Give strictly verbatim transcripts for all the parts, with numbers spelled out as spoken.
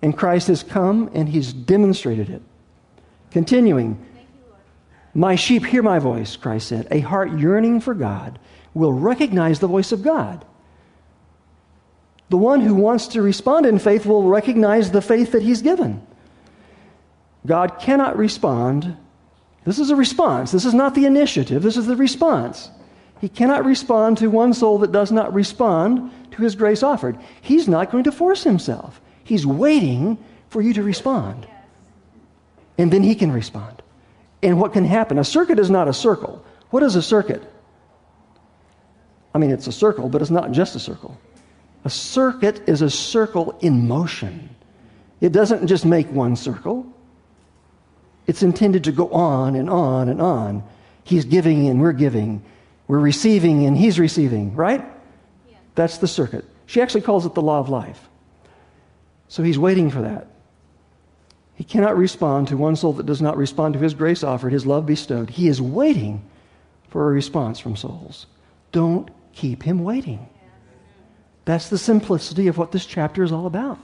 And Christ has come and he's demonstrated it. Continuing, Thank you, Lord. my sheep hear my voice, Christ said. A heart yearning for God will recognize the voice of God. The one who wants to respond in faith will recognize the faith that he's given. God cannot respond. This is a response. This is not the initiative. This is the response. He cannot respond to one soul that does not respond to his grace offered. He's not going to force himself. He's waiting for you to respond. Yes. And then he can respond. And what can happen? A circuit is not a circle. What is a circuit? I mean, it's a circle, but it's not just a circle. A circuit is a circle in motion. It doesn't just make one circle. It's intended to go on and on and on. He's giving and we're giving. We're receiving and he's receiving, right? Yeah. That's the circuit. She actually calls it the law of life. So he's waiting for that. He cannot respond to one soul that does not respond to his grace offered, his love bestowed. He is waiting for a response from souls. Don't keep him waiting. That's the simplicity of what this chapter is all about.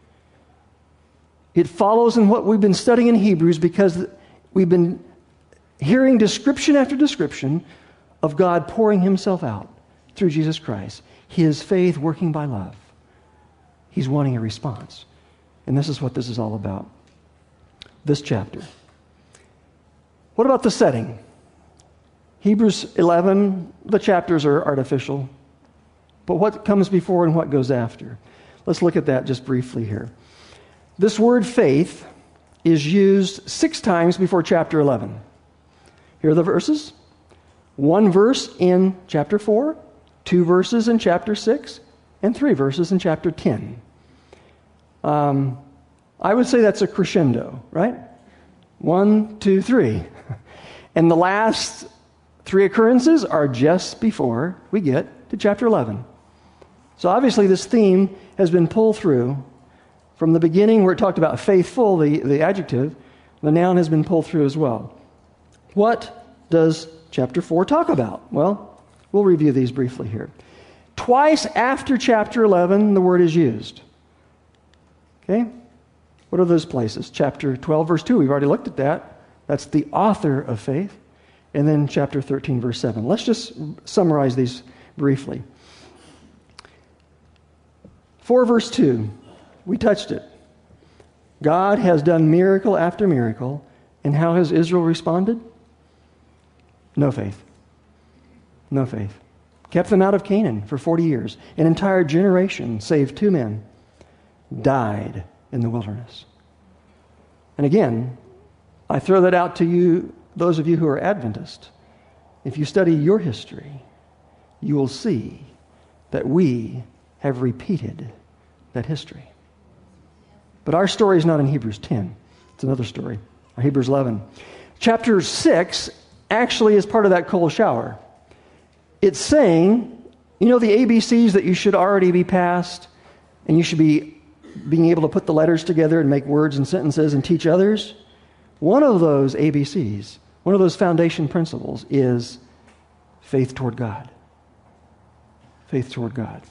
It follows in what we've been studying in Hebrews because we've been hearing description after description of God pouring himself out through Jesus Christ. His faith working by love. He's wanting a response. And this is what this is all about. This chapter. What about the setting? Hebrews eleven, the chapters are artificial. But what comes before and what goes after? Let's look at that just briefly here. This word faith is used six times before chapter eleven. Here are the verses. One verse in chapter four, two verses in chapter six, and three verses in chapter ten. Um, I would say that's a crescendo, right? One, two, three. And the last three occurrences are just before we get to chapter eleven. So obviously this theme has been pulled through from the beginning where it talked about faithful, the, the adjective. The noun has been pulled through as well. What does chapter four talk about? Well, we'll review these briefly here. Twice after chapter eleven, the word is used. Okay? What are those places? Chapter twelve, verse two, we've already looked at that. That's the author of faith. And then chapter thirteen, verse seven. Let's just summarize these briefly. four, verse two, we touched it. God has done miracle after miracle. And how has Israel responded? No faith. No faith. Kept them out of Canaan for forty years. An entire generation, save two men, died in the wilderness. And again, I throw that out to you, those of you who are Adventist. If you study your history, you will see that we have repeated that history. But our story is not in Hebrews ten. It's another story. Or Hebrews eleven. Chapter six actually is part of that cold shower. It's saying, you know the A B Cs that you should already be past, and you should be being able to put the letters together and make words and sentences and teach others? One of those A B Cs, one of those foundation principles is faith toward God. Faith toward God.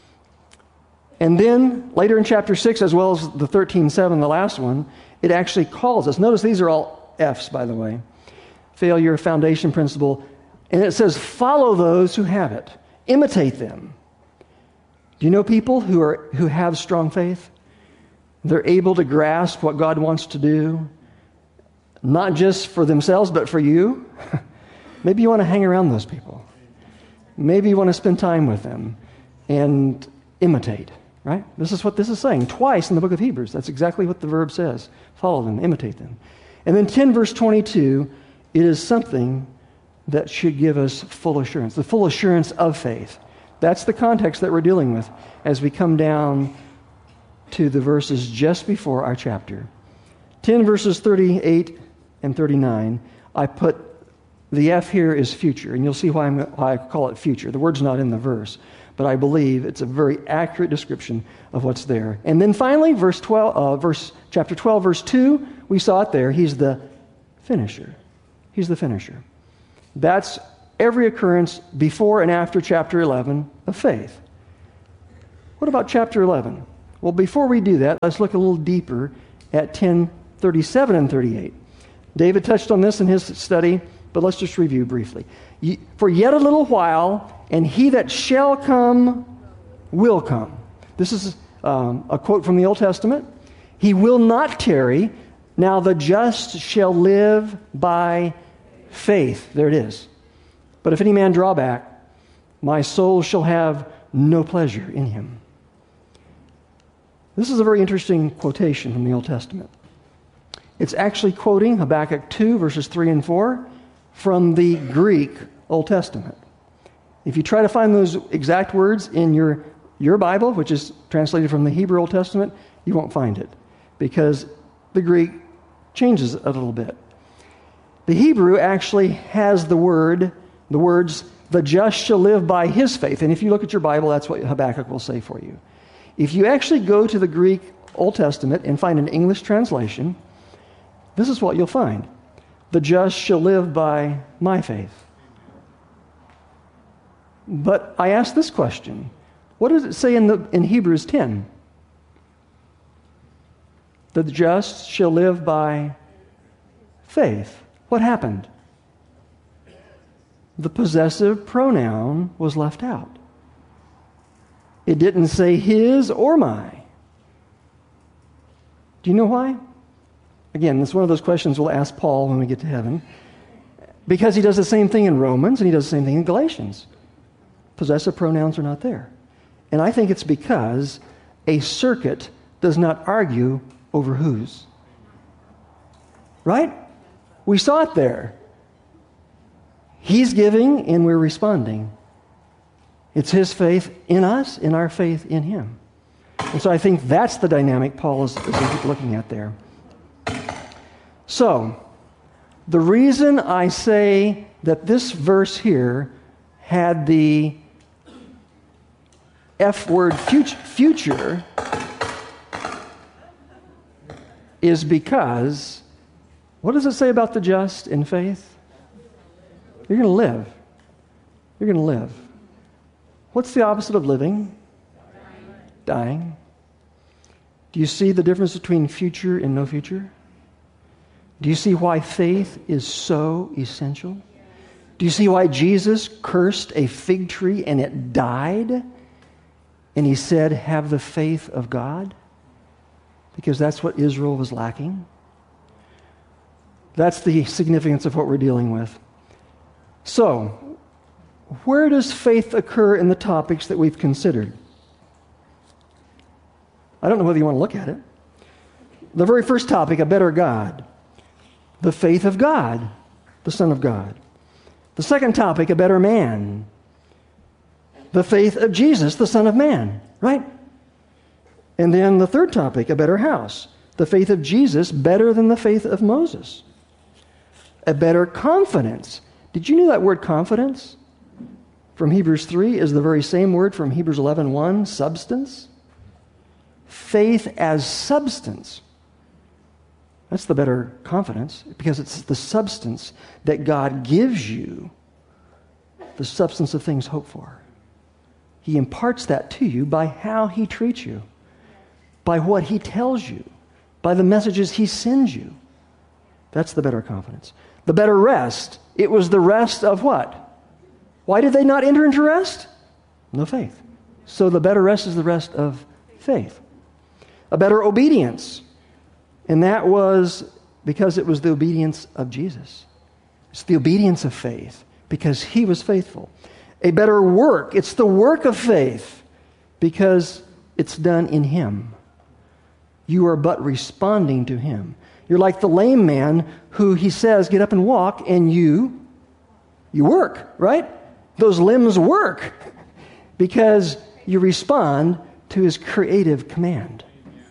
And then, later in chapter six, as well as the thirteen seven, the last one, it actually calls us. Notice these are all F's, by the way. Failure, foundation principle. And it says, follow those who have it. Imitate them. Do you know people who are who have strong faith? They're able to grasp what God wants to do, not just for themselves, but for you. Maybe you want to hang around those people. Maybe you want to spend time with them and imitate, right? This is what this is saying. Twice in the book of Hebrews. That's exactly what the verb says. Follow them, imitate them. And then ten verse twenty-two, it is something that should give us full assurance, the full assurance of faith. That's the context that we're dealing with as we come down to the verses just before our chapter. ten verses thirty-eight and thirty-nine, I put the F here is future, and you'll see why, I'm, why I call it future. The word's not in the verse, but I believe it's a very accurate description of what's there. And then finally, verse twelve, uh, verse chapter twelve, verse two, we saw it there. He's the finisher. He's the finisher. That's every occurrence before and after chapter eleven of faith. What about chapter eleven? Well, before we do that, let's look a little deeper at ten thirty-seven and thirty-eight. David touched on this in his study, but let's just review briefly. For yet a little while, and he that shall come will come. This is um, a quote from the Old Testament. He will not tarry. Now the just shall live by faith. There it is. But if any man draw back, my soul shall have no pleasure in him. This is a very interesting quotation from the Old Testament. It's actually quoting Habakkuk two, verses three and four, from the Greek Old Testament. If you try to find those exact words in your, your Bible, which is translated from the Hebrew Old Testament, you won't find it, because the Greek changes a little bit. The Hebrew actually has the word, the words, the just shall live by his faith. And if you look at your Bible, that's what Habakkuk will say for you. If you actually go to the Greek Old Testament and find an English translation, this is what you'll find. The just shall live by my faith. But I ask this question. What does it say in, the, in Hebrews ten? The just shall live by faith. What happened? The possessive pronoun was left out. It didn't say his or my. Do you know why? Again, it's one of those questions we'll ask Paul when we get to heaven. Because he does the same thing in Romans and he does the same thing in Galatians. Possessive pronouns are not there. And I think it's because a circuit does not argue over whose. Right? We saw it there. He's giving and we're responding. It's his faith in us and our faith in him. And so I think that's the dynamic Paul is, is looking at there. So, the reason I say that this verse here had the F word future is because, what does it say about the just in faith? You're going to live. You're going to live. What's the opposite of living? Dying. Dying. Do you see the difference between future and no future? Do you see why faith is so essential? Do you see why Jesus cursed a fig tree and it died? And he said, have the faith of God? Because that's what Israel was lacking. That's the significance of what we're dealing with. So, where does faith occur in the topics that we've considered? I don't know whether you want to look at it. The very first topic, a better God. The faith of God, the Son of God. The second topic, a better man. The faith of Jesus, the Son of Man, right? And then the third topic, a better house. The faith of Jesus better than the faith of Moses. A better confidence. Did you know that word confidence from Hebrews three is the very same word from Hebrews eleven one, substance? Faith as substance. That's the better confidence, because it's the substance that God gives you, the substance of things hoped for. He imparts that to you by how he treats you, by what he tells you, by the messages he sends you. That's the better confidence. The better rest. It was the rest of what? Why did they not enter into rest? No faith. So the better rest is the rest of faith. A better obedience. And that was because it was the obedience of Jesus. It's the obedience of faith because he was faithful. A better work. It's the work of faith because it's done in him. You are but responding to him. You're like the lame man who he says, get up and walk, and you, you work, right? Those limbs work because you respond to his creative command.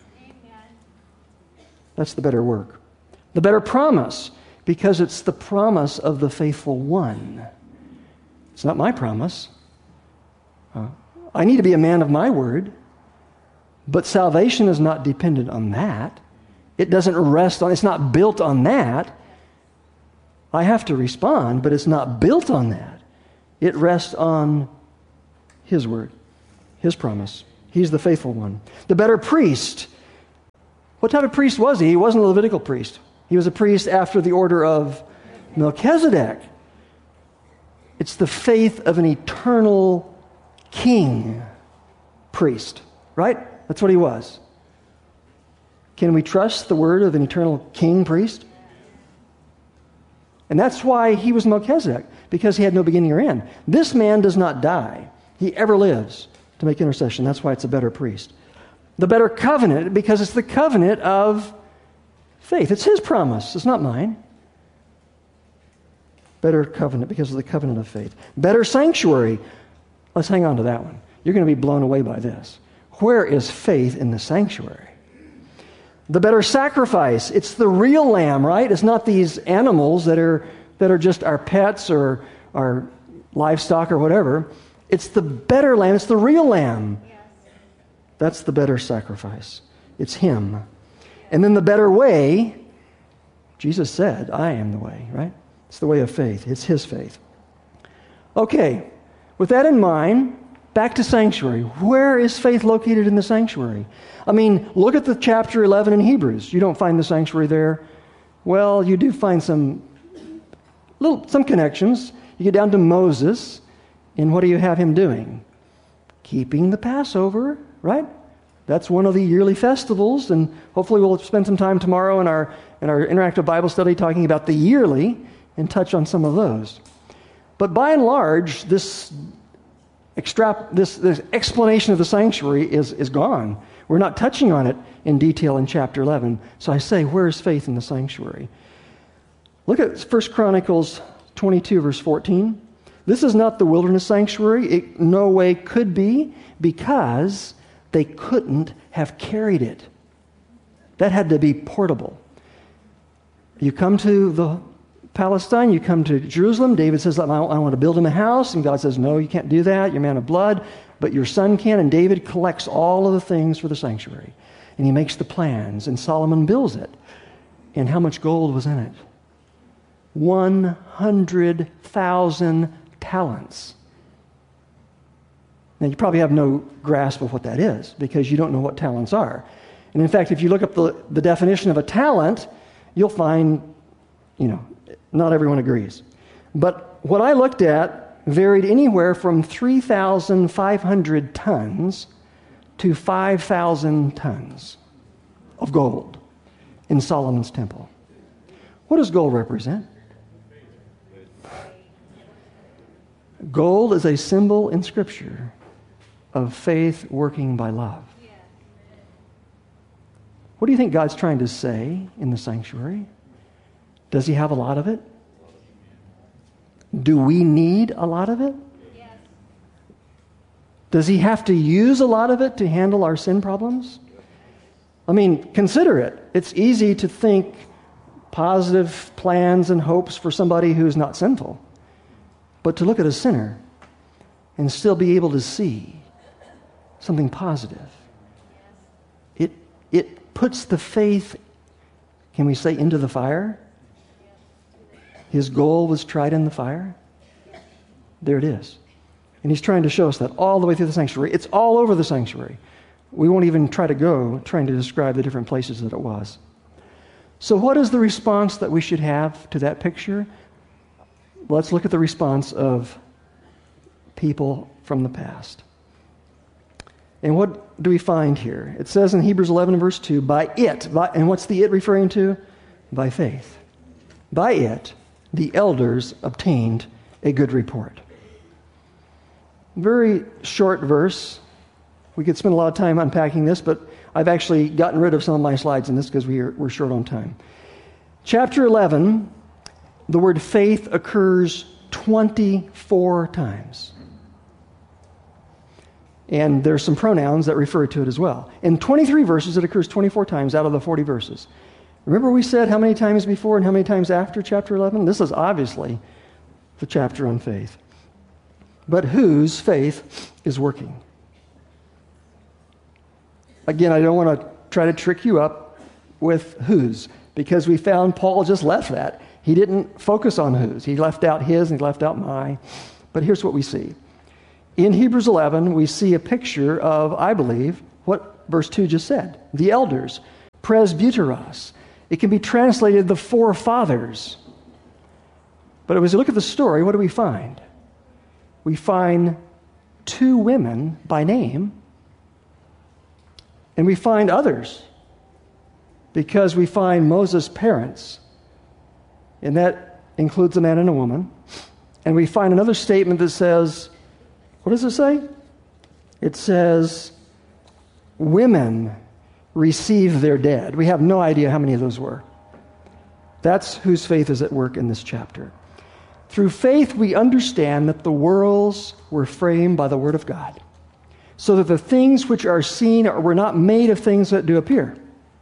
That's the better work. The better promise, because it's the promise of the faithful one. It's not my promise. Uh, I need to be a man of my word, but salvation is not dependent on that. It doesn't rest on, it's not built on that. I have to respond, but it's not built on that. It rests on his word, his promise. He's the faithful one. The better priest. What type of priest was he? He wasn't a Levitical priest. He was a priest after the order of Melchizedek. It's the faith of an eternal king priest, right? That's what he was. Can we trust the word of an eternal king priest? And that's why he was Melchizedek, because he had no beginning or end. This man does not die. He ever lives to make intercession. That's why it's a better priest. The better covenant, because it's the covenant of faith. It's his promise. It's not mine. Better covenant because of the covenant of faith. Better sanctuary. Let's hang on to that one. You're going to be blown away by this. Where is faith in the sanctuary? The better sacrifice. It's the real lamb, right? It's not these animals that are that are just our pets or our livestock or whatever. It's the better lamb. It's the real lamb. Yes. That's the better sacrifice. It's him. And then the better way, Jesus said, I am the way, right? It's the way of faith. It's his faith. Okay, with that in mind, back to sanctuary. Where is faith located in the sanctuary? I mean, look at the chapter eleven in Hebrews. You don't find the sanctuary there. Well, you do find some little some connections. You get down to Moses, and what do you have him doing? Keeping the Passover, right? That's one of the yearly festivals, and hopefully we'll spend some time tomorrow in our in our interactive Bible study talking about the yearly and touch on some of those. But by and large, this extrap this, this explanation of the sanctuary is, is gone. We're not touching on it in detail in chapter eleven. So I say, where is faith in the sanctuary? Look at First Chronicles twenty-two, verse fourteen. This is not the wilderness sanctuary. It no way could be, because they couldn't have carried it. That had to be portable. You come to the Palestine, you come to Jerusalem. David says, I want to build him a house. And God says, no, you can't do that. You're a man of blood. But your son can. And David collects all of the things for the sanctuary. And he makes the plans. And Solomon builds it. And how much gold was in it? one hundred thousand talents. Now, you probably have no grasp of what that is, because you don't know what talents are. And in fact, if you look up the, the definition of a talent, you'll find, you know, not everyone agrees. But what I looked at varied anywhere from three thousand five hundred tons to five thousand tons of gold in Solomon's temple. What does gold represent? Gold is a symbol in Scripture of faith working by love. What do you think God's trying to say in the sanctuary? Does he have a lot of it? Do we need a lot of it? Yes. Does he have to use a lot of it to handle our sin problems? I mean, consider it. It's easy to think positive plans and hopes for somebody who's not sinful. But to look at a sinner and still be able to see something positive, it it puts the faith, can we say, into the fire? His goal was tried in the fire. There it is. And he's trying to show us that all the way through the sanctuary. It's all over the sanctuary. We won't even try to go trying to describe the different places that it was. So what is the response that we should have to that picture? Let's look at the response of people from the past. And what do we find here? It says in Hebrews eleven and verse two, by it, by, and what's the it referring to? By faith. By it, the elders obtained a good report. Very short verse. We could spend a lot of time unpacking this, but I've actually gotten rid of some of my slides in this because we are, we're short on time. Chapter eleven, the word faith occurs twenty-four times. And there's some pronouns that refer to it as well. In twenty-three verses, it occurs twenty-four times out of the forty verses. Remember we said how many times before and how many times after chapter eleven? This is obviously the chapter on faith. But whose faith is working? Again, I don't want to try to trick you up with whose, because we found Paul just left that. He didn't focus on whose. He left out his and he left out my. But here's what we see. In Hebrews eleven, we see a picture of, I believe, what verse two just said. The elders, presbyteros. It can be translated the forefathers. But as we look at the story, what do we find? We find two women by name, and we find others because we find Moses' parents, and that includes a man and a woman. And we find another statement that says, what does it say? It says, women receive their dead. We have no idea how many of those were. That's whose faith is at work in this chapter. Through faith, we understand that the worlds were framed by the Word of God, so that the things which are seen were not made of things that do appear.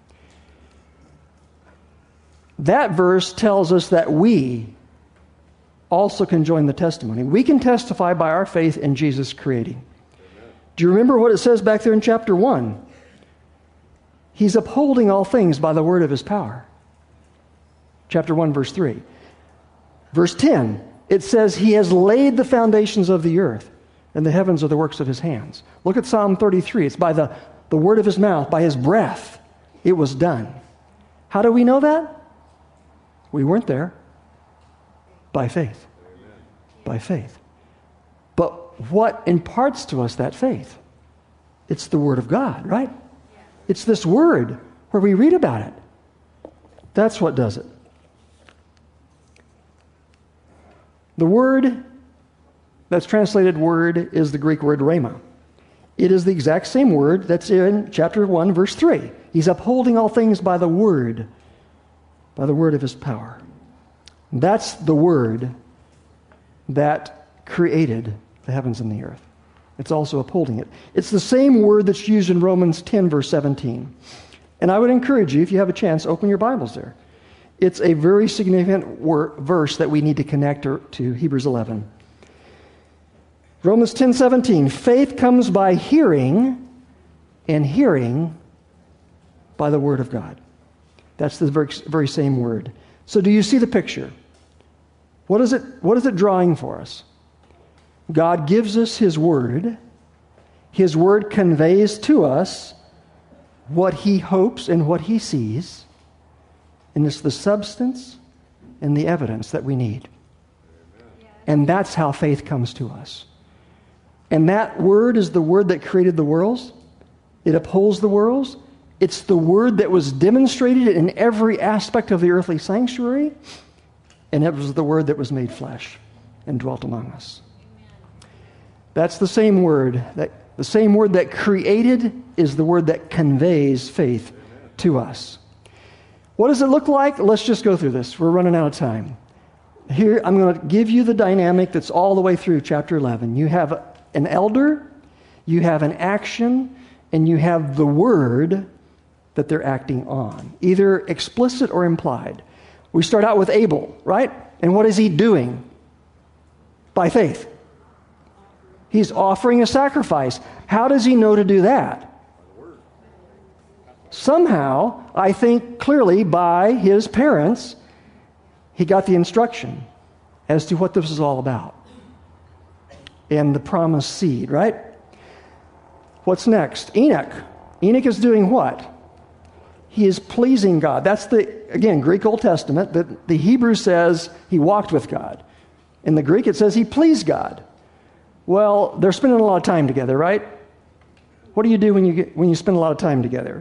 That verse tells us that we also can join the testimony. We can testify by our faith in Jesus creating. Do you remember what it says back there in chapter one? He's upholding all things by the word of his power. Chapter one, verse three. Verse ten, it says, he has laid the foundations of the earth, and the heavens are the works of his hands. Look at Psalm thirty-three. It's by the, the word of his mouth, by his breath, it was done. How do we know that? We weren't there. By faith. Amen. By faith. But what imparts to us that faith? It's the Word of God, right? Yeah. It's this Word where we read about it. That's what does it. The word that's translated word is the Greek word rhema. It is the exact same word that's in chapter one, verse three. He's upholding all things by the Word, by the word of his power. That's the word that created the heavens and the earth. It's also upholding it. It's the same word that's used in Romans ten, verse seventeen. And I would encourage you, if you have a chance, open your Bibles there. It's a very significant word, verse that we need to connect to, to Hebrews eleven. Romans ten seventeen, faith comes by hearing, and hearing by the word of God. That's the very, very same word. So do you see the picture? What is it, what is it drawing for us? God gives us his word. His word conveys to us what he hopes and what he sees. And it's the substance and the evidence that we need. And that's how faith comes to us. And that word is the word that created the worlds. It upholds the worlds. It's the word that was demonstrated in every aspect of the earthly sanctuary, and it was the word that was made flesh and dwelt among us. Amen. That's the same word. That, the same word that created is the word that conveys faith Amen. To us. What does it look like? Let's just go through this. We're running out of time. Here, I'm going to give you the dynamic that's all the way through chapter eleven. You have an elder, you have an action, and you have the word that they're acting on, either explicit or implied. We start out with Abel, right? And what is he doing? By faith. He's offering a sacrifice. How does he know to do that? Somehow, I think clearly by his parents, he got the instruction as to what this is all about. And the promised seed, right? What's next? Enoch. Enoch is doing what? He is pleasing God. That's the, again, Greek Old Testament. The, the Hebrew says he walked with God. In the Greek, it says he pleased God. Well, they're spending a lot of time together, right? What do you do when you get, when you spend a lot of time together?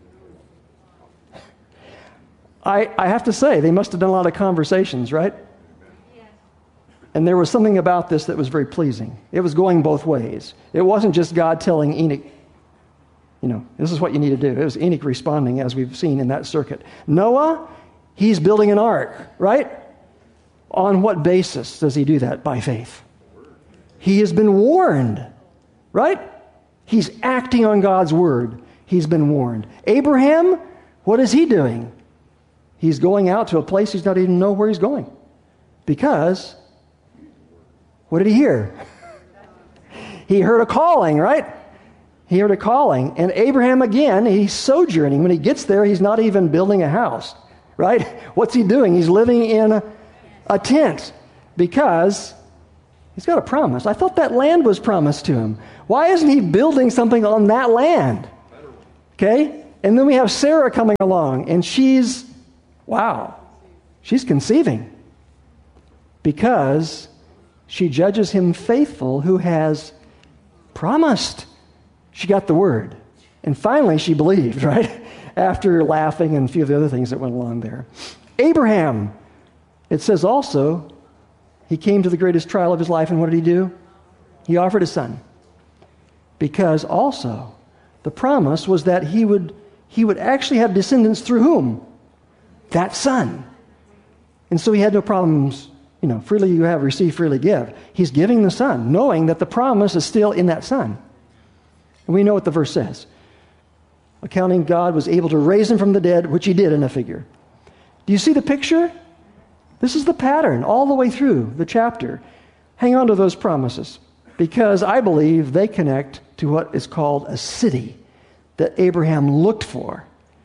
I, I have to say, they must have done a lot of conversations, right? Yes. And there was something about this that was very pleasing. It was going both ways. It wasn't just God telling Enoch, you know, this is what you need to do. It was Enoch responding, as we've seen in that circuit. Noah, he's building an ark, right? On what basis does he do that? By faith. He has been warned, right? He's acting on God's word. He's been warned. Abraham, what is he doing? He's going out to a place he's not even know where he's going. Because, what did he hear? He heard a calling, right? He heard a calling. And Abraham, again, he's sojourning. When he gets there, he's not even building a house, right? What's he doing? He's living in a, a tent because He's got a promise. I thought that land was promised to him. Why isn't he building something on that land? Okay? And then we have Sarah coming along, and she's, wow, she's conceiving. Because she judges him faithful who has promised. She got the word. And finally she believed, right? After laughing and a few of the other things that went along there. Abraham, it says also, he came to the greatest trial of his life, and what did he do? He offered a son. Because also, the promise was that he would, he would actually have descendants through whom? That son. And so he had no problems. You know, freely you have, receive, freely give. He's giving the son, knowing that the promise is still in that son. And we know what the verse says. Accounting God was able to raise him from the dead, which he did in a figure. Do you see the picture? This is the pattern all the way through the chapter. Hang on to those promises, because I believe they connect to what is called a city that Abraham looked for.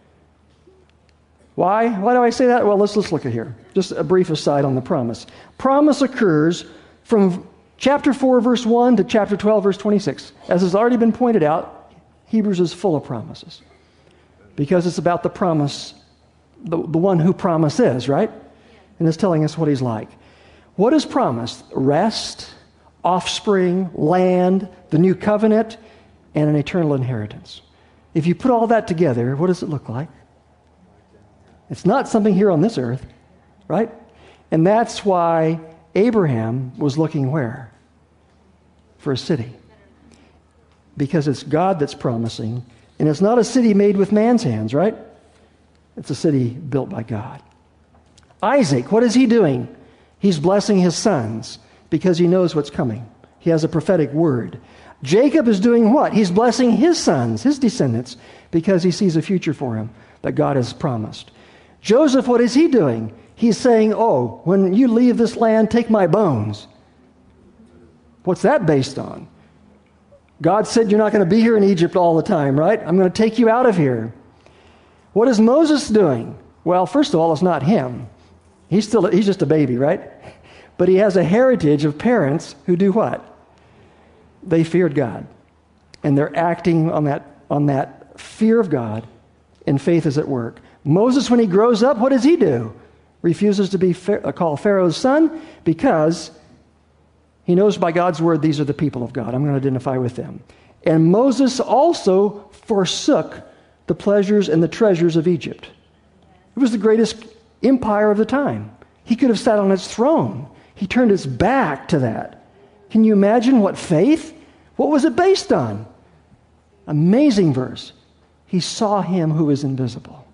Why? Why do I say that? Well, let's, let's look at here. Just a brief aside on the promise. Promise occurs from chapter four, verse one to chapter twelve, verse twenty-six. As has already been pointed out, Hebrews is full of promises. Because it's about the promise, the, the one who promise is, right? And it's telling us what he's like. What is promised? Rest, offspring, land, the new covenant, and an eternal inheritance. If you put all that together, what does it look like? It's not something here on this earth, right? And that's why Abraham was looking where? For a city. Because it's God that's promising, and it's not a city made with man's hands, right? It's a city built by God. Isaac, what is he doing? He's blessing his sons because he knows what's coming. He has a prophetic word. Jacob is doing what? He's blessing his sons, his descendants, because he sees a future for him that God has promised. Joseph, what is he doing? He's saying, oh, when you leave this land, take my bones. What's that based on? God said you're not going to be here in Egypt all the time, right? I'm going to take you out of here. What is Moses doing? Well, first of all, it's not him. He's still, he's just a baby, right? But he has a heritage of parents who do what? They feared God. And they're acting on that, on that fear of God, and faith is at work. Moses, when he grows up, what does he do? Refuses to be called Pharaoh's son because he knows by God's word these are the people of God. I'm going to identify with them. And Moses also forsook the pleasures and the treasures of Egypt. It was the greatest empire of the time. He could have sat on its throne. He turned his back to that. Can you imagine what faith? What was it based on? Amazing verse. He saw him who is invisible.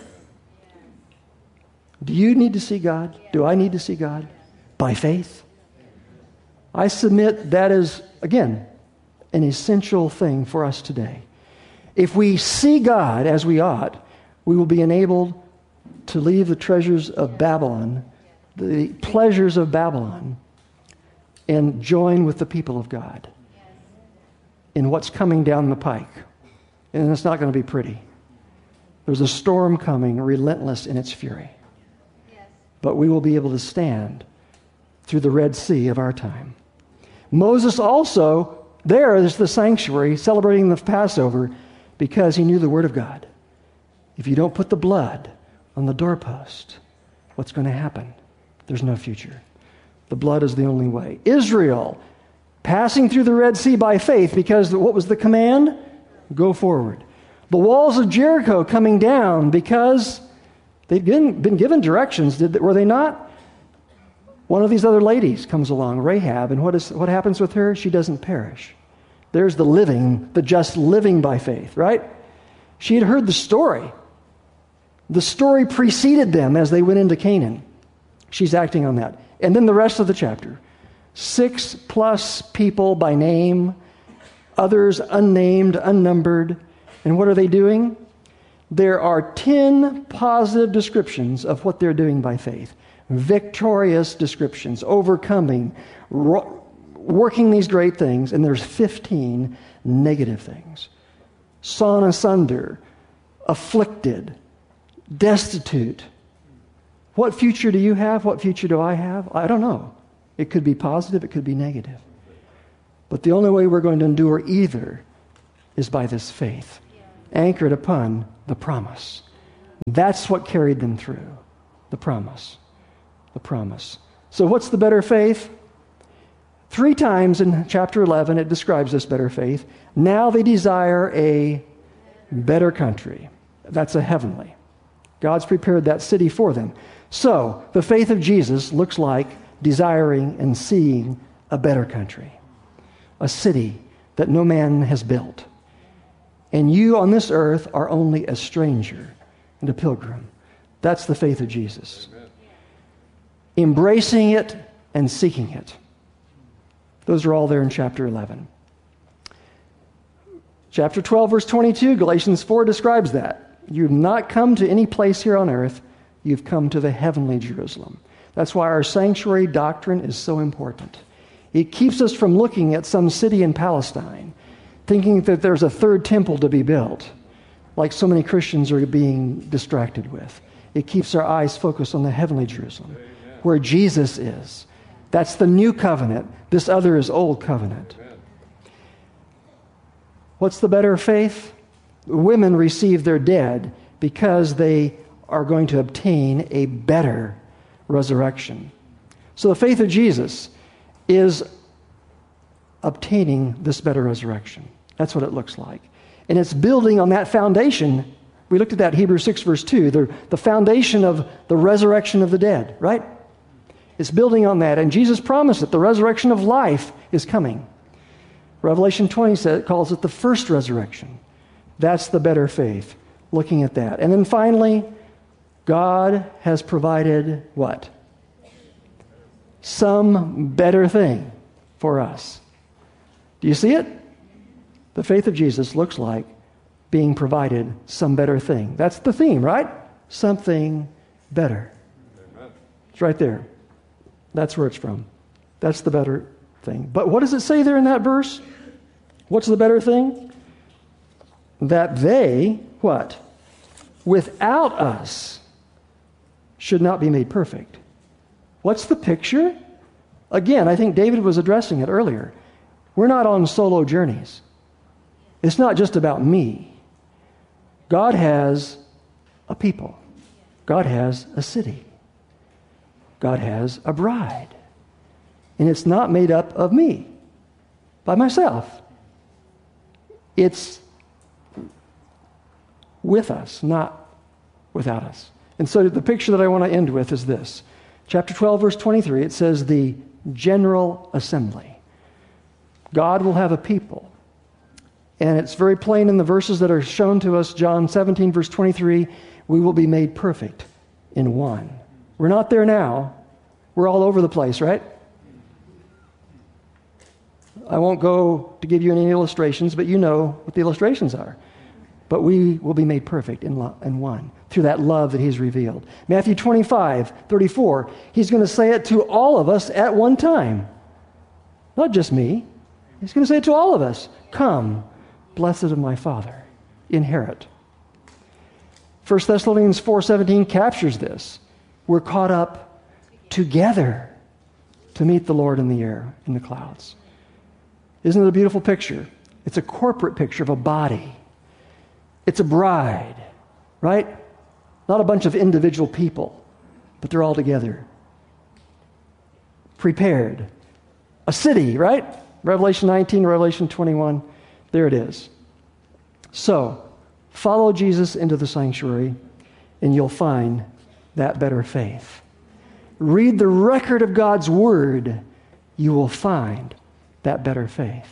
Do you need to see God? Do I need to see God? By faith? I submit that is, again, an essential thing for us today. If we see God as we ought, we will be enabled to leave the treasures of Babylon, the pleasures of Babylon, and join with the people of God in what's coming down the pike. And it's not going to be pretty. There's a storm coming, relentless in its fury. But we will be able to stand through the Red Sea of our time. Moses also, there is the sanctuary, celebrating the Passover, because he knew the Word of God. If you don't put the blood on the doorpost, what's going to happen? There's no future. The blood is the only way. Israel, passing through the Red Sea by faith, because what was the command? Go forward. The walls of Jericho coming down because they'd been, been given directions, did, were they not? One of these other ladies comes along, Rahab, and what is what happens with her? She doesn't perish. There's the living, the just living by faith, right? She had heard the story. The story preceded them as they went into Canaan. She's acting on that. And then the rest of the chapter. Six plus people by name, others unnamed, unnumbered. And what are they doing? There are ten positive descriptions of what they're doing by faith. Victorious descriptions, overcoming, ro- working these great things, and there's fifteen negative things. Sawn asunder, afflicted, destitute. What future do you have? What future do I have? I don't know. It could be positive, it could be negative. But the only way we're going to endure either is by this faith, anchored upon the promise. That's what carried them through, the promise, the promise. So what's the better faith? Three times in chapter eleven it describes this better faith. Now they desire a better country. That's a heavenly. God's prepared that city for them. So the faith of Jesus looks like desiring and seeing a better country, a city that no man has built. And you on this earth are only a stranger and a pilgrim. That's the faith of Jesus. Amen. Embracing it and seeking it. Those are all there in chapter eleven. Chapter twelve, verse twenty-two, Galatians four describes that. You've not come to any place here on earth. You've come to the heavenly Jerusalem. That's why our sanctuary doctrine is so important. It keeps us from looking at some city in Palestine, thinking that there's a third temple to be built, like so many Christians are being distracted with. It keeps our eyes focused on the heavenly Jerusalem, Amen. Where Jesus is. That's the new covenant. This other is old covenant. Amen. What's the better faith? Women receive their dead because they are going to obtain a better resurrection. So the faith of Jesus is obtaining this better resurrection. That's what it looks like. And it's building on that foundation. We looked at that Hebrews six verse two, the, the foundation of the resurrection of the dead, right? It's building on that. And Jesus promised that the resurrection of life is coming. Revelation twenty says, calls it the first resurrection. That's the better faith, looking at that. And then finally, God has provided what? Some better thing for us. Do you see it? The faith of Jesus looks like being provided some better thing. That's the theme, right? Something better. Amen. It's right there. That's where it's from. That's the better thing. But what does it say there in that verse? What's the better thing? That they, what? Without us should not be made perfect. What's the picture? Again, I think David was addressing it earlier. We're not on solo journeys. It's not just about me. God has a people. God has a city. God has a bride. And it's not made up of me, by myself. It's with us, not without us. And so the picture that I want to end with is this. Chapter twelve, verse twenty-three, it says the general assembly. God will have a people. And it's very plain in the verses that are shown to us. John seventeen, verse twenty-three, we will be made perfect in one. We're not there now. We're all over the place, right? I won't go to give you any illustrations, but you know what the illustrations are. But we will be made perfect in, lo- in one through that love that he's revealed. Matthew twenty-five, thirty-four, he's going to say it to all of us at one time. Not just me. He's going to say it to all of us. Come, blessed of my Father, inherit. First Thessalonians four seventeen captures this. We're caught up together to meet the Lord in the air, in the clouds. Isn't it a beautiful picture? It's a corporate picture of a body. It's a bride, right? Not a bunch of individual people, but they're all together. Prepared. A city, right? Revelation nineteen, Revelation twenty-one. There it is. So, follow Jesus into the sanctuary, and you'll find that better faith. Read the record of God's Word, you will find that better faith.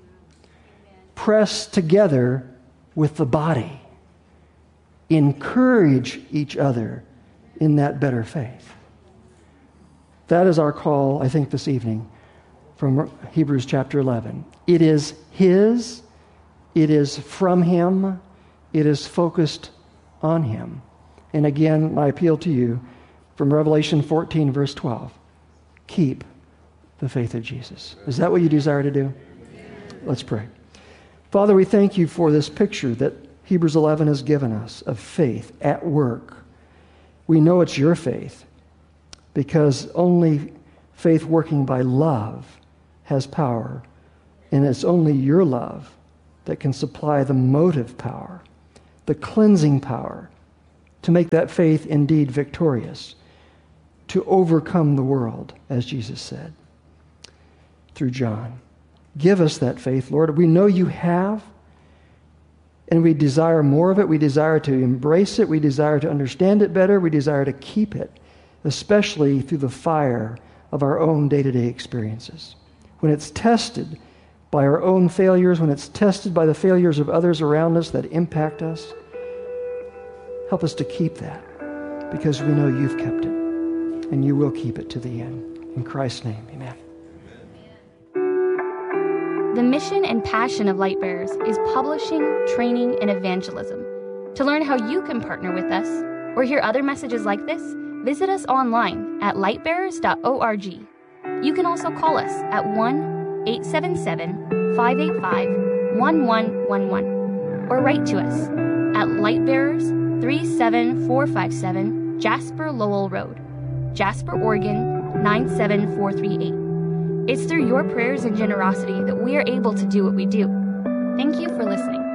Press together with the body. Encourage each other in that better faith. That is our call, I think, this evening from Hebrews chapter eleven. It is His, it is from Him, it is focused on Him. And again, my appeal to you from Revelation fourteen, verse twelve. Keep the faith of Jesus. Is that what you desire to do? Let's pray. Father, we thank you for this picture that Hebrews eleven has given us of faith at work. We know it's your faith because only Faith working by love has power, and it's only your love that can supply the motive power, the cleansing power, to make that faith indeed victorious, to overcome the world, as Jesus said through John. Give us that faith, Lord. We know you have, and we desire more of it. We desire to embrace it. We desire to understand it better. We desire to keep it, especially through the fire of our own day-to-day experiences. When it's tested by our own failures, when it's tested by the failures of others around us that impact us, help us to keep that, because we know you've kept it, and you will keep it to the end. In Christ's name, amen. The mission and passion of Lightbearers is publishing, training, and evangelism. To learn how you can partner with us or hear other messages like this, visit us online at lightbearers dot org. You can also call us at one eight seven seven, five eight five, one one one one or write to us at Lightbearers, three seven four five seven Jasper Lowell Road, Jasper, Oregon, nine seven four three eight. It's through your prayers and generosity that we are able to do what we do. Thank you for listening.